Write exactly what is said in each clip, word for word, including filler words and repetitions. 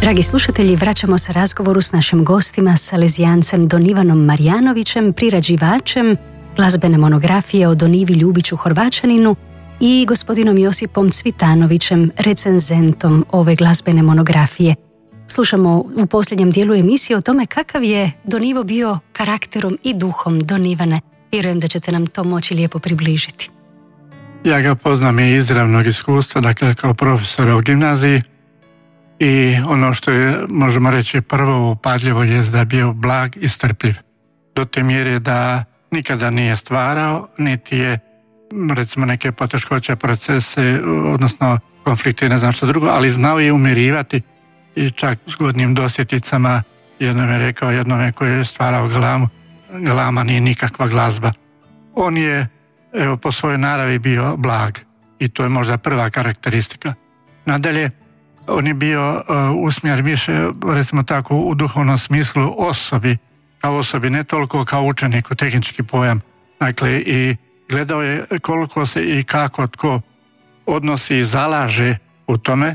Dragi slušatelji, vraćamo se razgovoru s našim gostima, salezijancem Don Ivanom Marjanovićem, prirađivačem glazbene monografije o Don Ivi Ljubiću Horvaćaninu i gospodinom Josipom Cvitanovićem, recenzentom ove glazbene monografije. Slušamo u posljednjem dijelu emisije o tome kakav je Don Ivo bio karakterom i duhom. Don Ivane, vjerujem da ćete nam to moći lijepo približiti. Ja ga poznam i izravnog iskustva, dakle kao profesora u gimnaziji, i ono što je, možemo reći, prvo upadljivo je da je bio blag i strpljiv. Do te mjere da nikada nije stvarao, niti je, recimo, neke poteškoće, procese, odnosno konflikte, ne znam što drugo, ali znao je umirivati i čak s godnim dosjeticama. Jednom je rekao, jednome koji je stvarao galamu, galama nije nikakva glazba. On je, evo, po svojoj naravi bio blag i to je možda prva karakteristika. Nadalje, on je bio uh, usmjer više, recimo tako, u duhovnom smislu osobi, kao osobi, ne toliko kao učeniku, tehnički pojam. Dakle, i gledao je koliko se i kako tko odnosi i zalaže u tome.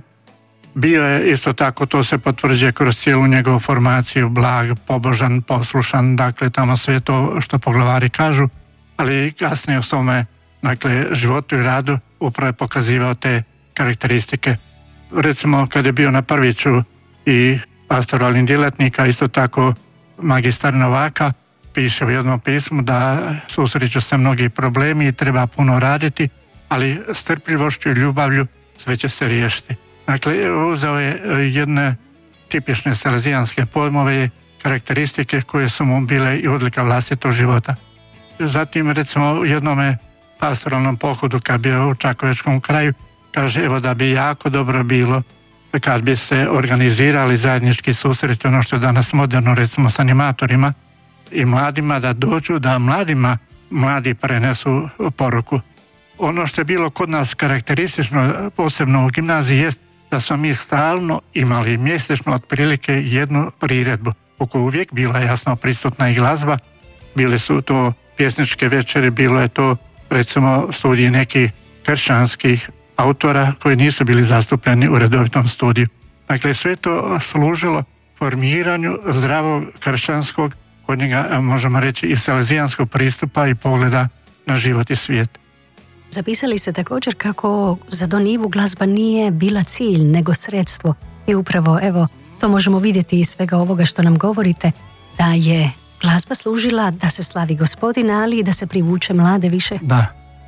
Bio je isto tako, to se potvrđuje kroz cijelu njegovu formaciju, blag, pobožan, poslušan, dakle tamo sve to što poglavari kažu, ali kasnije u svome, dakle, životu i radu upravo je pokazivao te karakteristike. Recimo, kad je bio na Prviću i pastoralnih djelatnika, isto tako magistar Novaka, piše u jednom pismu da susreću se mnogi problemi i treba puno raditi, ali strpljivošću i ljubavlju sve će se riješiti. Dakle, uzeo je jedne tipične salezijanske pojmove i karakteristike koje su mu bile i odlika vlastitog života. Zatim, recimo, u jednome pastoralnom pohodu kad bio u Čakovečkom kraju, kaže, evo, da bi jako dobro bilo kad bi se organizirali zajednički susreti, ono što je danas moderno, recimo s animatorima i mladima, da dođu, da mladima mladi prenesu poruku. Ono što je bilo kod nas karakteristično, posebno u gimnaziji, jest da smo mi stalno imali mjesečno otprilike jednu priredbu, u kojoj uvijek bila jasno prisutna i glazba. Bile su to pjesničke večeri, bilo je to, recimo, studiji nekih kršćanskih autora koji nisu bili zastupljeni u redovitom studiju. Dakle, sve to služilo formiranju zdravog kršćanskog, kod njega možemo reći i salezijanskog pristupa i pogleda na život i svijet. Zapisali ste također kako za Don Ivu glazba nije bila cilj, nego sredstvo. I upravo, evo, to možemo vidjeti iz svega ovoga što nam govorite, da je glazba služila da se slavi Gospodina, ali i da se privuče mlade više. Da,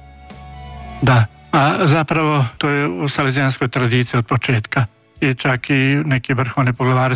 da. A zapravo to je u salezijanskoj tradiciji od početka i čak i neki vrhovni poglavari